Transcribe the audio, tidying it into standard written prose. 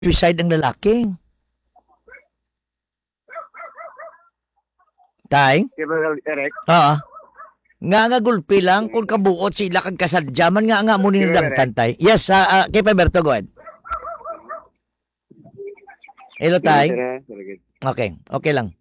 suicide ang lalaki. Tay? Eric, Oo. Nga gulpi lang kung kabuot sila kag kasadyaman nga mo ni nadamtan tay. Yes, kay Paberto, go ahead. Hello tay. Okay, okay lang.